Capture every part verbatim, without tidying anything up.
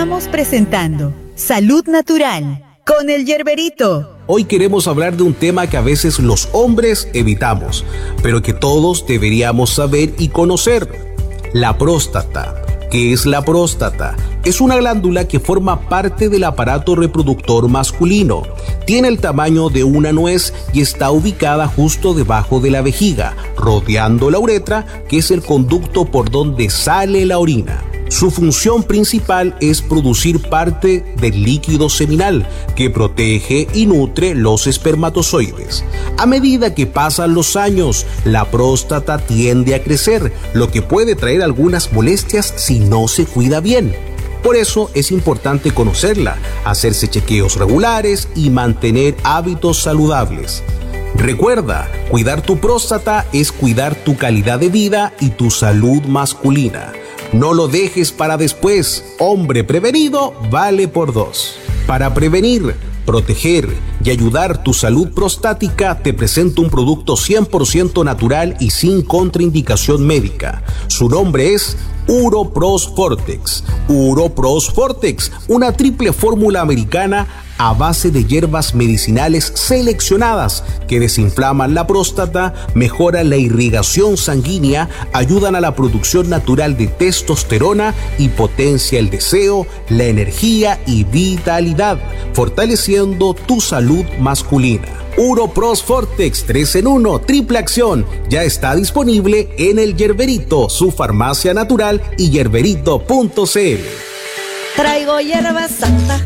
Estamos presentando Salud Natural con el Yerberito. Hoy queremos hablar de un tema que a veces los hombres evitamos, pero que todos deberíamos saber y conocer: la próstata. ¿Qué es la próstata? Es una glándula que forma parte del aparato reproductor masculino. Tiene el tamaño de una nuez y está ubicada justo debajo de la vejiga, rodeando la uretra, que es el conducto por donde sale la orina. Su función principal es producir parte del líquido seminal que protege y nutre los espermatozoides. A medida que pasan los años, la próstata tiende a crecer, lo que puede traer algunas molestias si no se cuida bien. Por eso es importante conocerla, hacerse chequeos regulares y mantener hábitos saludables. Recuerda, cuidar tu próstata es cuidar tu calidad de vida y tu salud masculina. No lo dejes para después. Hombre prevenido vale por dos. Para prevenir, proteger y ayudar tu salud prostática, te presento un producto cien por ciento natural y sin contraindicación médica. Su nombre es Uropros Fortex. Uropros Fortex, una triple fórmula americana a base de hierbas medicinales seleccionadas que desinflaman la próstata, mejoran la irrigación sanguínea, ayudan a la producción natural de testosterona y potencia el deseo, la energía y vitalidad, fortaleciendo tu salud masculina. Uropros Fortex tres en uno, triple acción, ya está disponible en el Yerberito, su farmacia natural, y yerberito punto c l. Traigo hierba santa.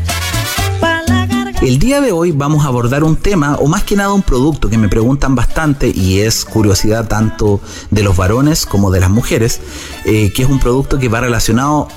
El día de hoy vamos a abordar un tema, o más que nada un producto que me preguntan bastante y es curiosidad tanto de los varones como de las mujeres, eh, que es un producto que va relacionado,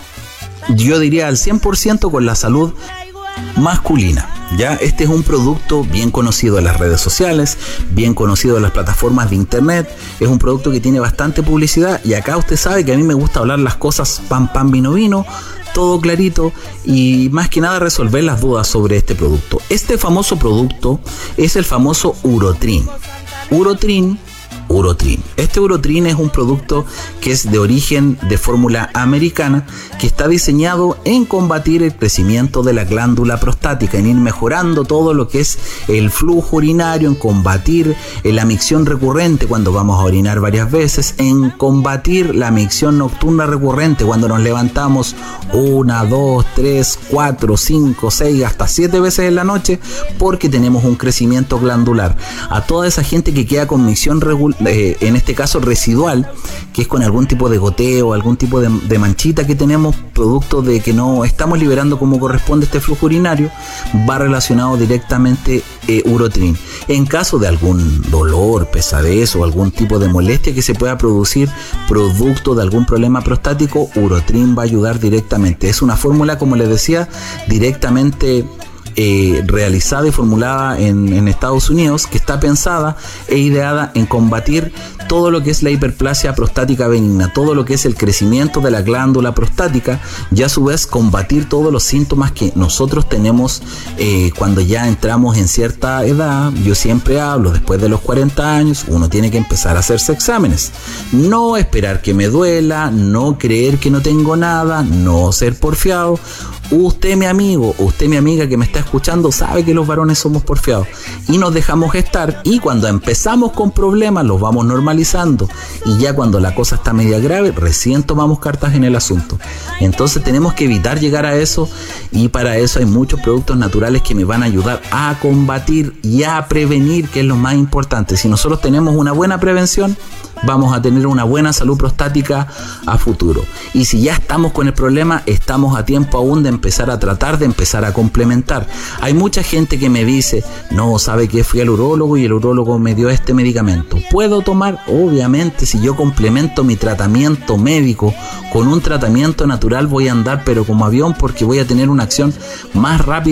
yo diría al cien por ciento con la salud masculina. Ya, este es un producto bien conocido en las redes sociales, bien conocido en las plataformas de internet. Es un producto que tiene bastante publicidad y acá usted sabe que a mí me gusta hablar las cosas pan pan vino vino, todo clarito, y más que nada resolver las dudas sobre este producto. Este famoso producto es el famoso Urotrin. Urotrin Urotrin. Este Urotrin es un producto que es de origen de fórmula americana, que está diseñado en combatir el crecimiento de la glándula prostática, en ir mejorando todo lo que es el flujo urinario, en combatir la micción recurrente cuando vamos a orinar varias veces, en combatir la micción nocturna recurrente cuando nos levantamos una, dos, tres, cuatro, cinco, seis, hasta siete veces en la noche porque tenemos un crecimiento glandular. A toda esa gente que queda con micción regular, Eh, en este caso residual, que es con algún tipo de goteo, algún tipo de, de manchita que tenemos producto de que no estamos liberando como corresponde este flujo urinario, va relacionado directamente eh, Urotrin. En caso de algún dolor, pesadez o algún tipo de molestia que se pueda producir producto de algún problema prostático, Urotrin va a ayudar directamente. Es una fórmula, como les decía, directamente Eh, realizada y formulada en, en Estados Unidos, que está pensada e ideada en combatir todo lo que es la hiperplasia prostática benigna, todo lo que es el crecimiento de la glándula prostática, y a su vez combatir todos los síntomas que nosotros tenemos eh, cuando ya entramos en cierta edad. Yo siempre hablo, después de los cuarenta años uno tiene que empezar a hacerse exámenes, no esperar que me duela, no creer que no tengo nada, no ser porfiado. Usted, mi amigo, usted, mi amiga que me está escuchando, sabe que los varones somos porfiados y nos dejamos estar, y cuando empezamos con problemas los vamos normalizando, y ya cuando la cosa está media grave recién tomamos cartas en el asunto. Entonces tenemos que evitar llegar a eso, y para eso hay muchos productos naturales que me van a ayudar a combatir y a prevenir, que es lo más importante. Si nosotros tenemos una buena prevención, vamos a tener una buena salud prostática a futuro. Y si ya estamos con el problema, estamos a tiempo aún de empezar a tratar, de empezar a complementar. Hay mucha gente que me dice, no, sabe que fui al urólogo y el urólogo me dio este medicamento. ¿Puedo tomar? Obviamente, si yo complemento mi tratamiento médico con un tratamiento natural, voy a andar pero como avión, porque voy a tener una acción más rápida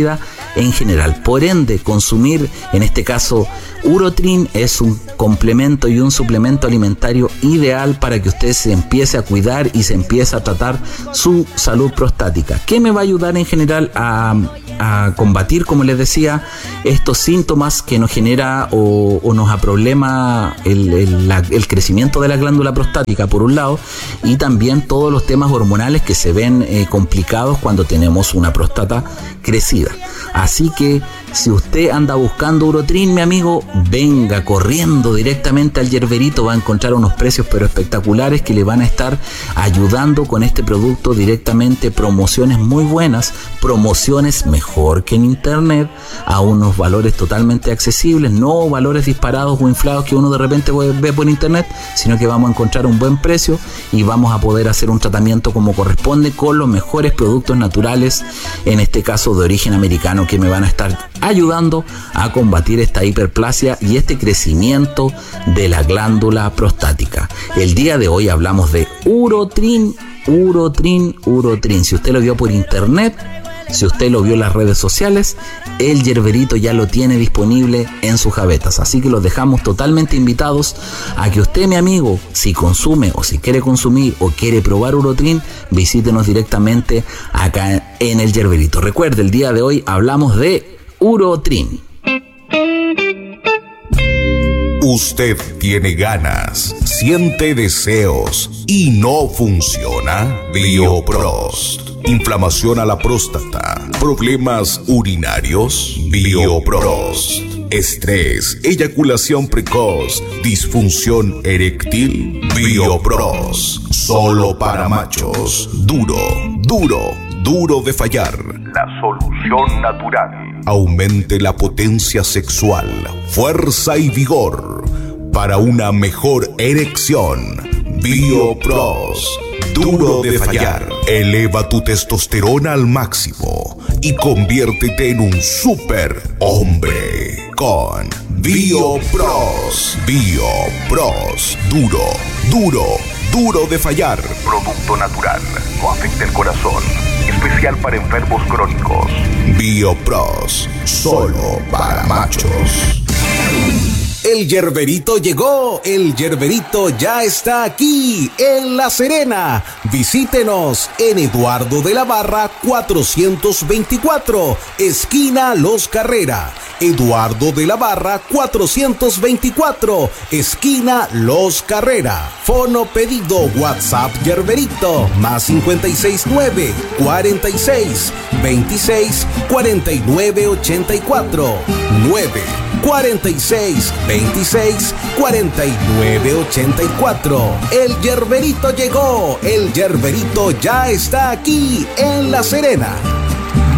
en general. Por ende, consumir, en este caso, Urotrin es un complemento y un suplemento alimentario ideal para que usted se empiece a cuidar y se empiece a tratar su salud prostática. ¿Qué me va a ayudar en general a, a combatir, como les decía, estos síntomas que nos genera o, o nos aproblema el, el, la, el crecimiento de la glándula prostática, por un lado, y también todos los temas hormonales que se ven eh, complicados cuando tenemos una próstata crecida? Así que si usted anda buscando Urotrin, mi amigo, venga corriendo directamente al Yerberito. Va a encontrar unos precios pero espectaculares que le van a estar ayudando con este producto directamente. Promociones muy buenas, promociones mejor que en internet, a unos valores totalmente accesibles, no valores disparados o inflados que uno de repente ve por internet, sino que vamos a encontrar un buen precio y vamos a poder hacer un tratamiento como corresponde con los mejores productos naturales, en este caso de origen americano, que me van a estar ayudando a combatir esta hiperplasia y este crecimiento de la glándula prostática. El día de hoy hablamos de Urotrin, Urotrin, Urotrin. Si usted lo vio por internet, si usted lo vio en las redes sociales, el Yerberito ya lo tiene disponible en sus gavetas. Así que los dejamos totalmente invitados a que usted, mi amigo, si consume o si quiere consumir o quiere probar Urotrin, visítenos directamente acá en el Yerberito. Recuerde, el día de hoy hablamos de Urotrin. Usted tiene ganas, siente deseos y no funciona. Bioprost. Inflamación a la próstata, problemas urinarios. Bioprost. Estrés, eyaculación precoz, disfunción eréctil. Bioprost. Solo para machos. Duro, duro, duro de fallar. La solución natural. Aumente la potencia sexual, fuerza y vigor para una mejor erección. Bioprost. Duro de fallar. Eleva tu testosterona al máximo y conviértete en un super hombre con Bioprost. Bioprost. Duro, duro, duro de fallar. Producto natural. No afecta el corazón. Especial para enfermos crónicos. Bioprost. Solo para machos. El Yerberito llegó, el Yerberito ya está aquí, en La Serena. Visítenos en Eduardo de la Barra cuatrocientos veinticuatro, esquina Los Carrera. Eduardo de la Barra cuatrocientos veinticuatro, esquina Los Carrera. Fono pedido WhatsApp Yerberito, más cincuenta y seis nueve, cuarenta y seis, veintiséis, cuarenta y nueve, ochenta y cuatro, nueve, cuarenta y seis, veintiséis, cuarenta y nueve, ochenta y cuatro. El Yerberito llegó, el Yerberito ya está aquí en La Serena.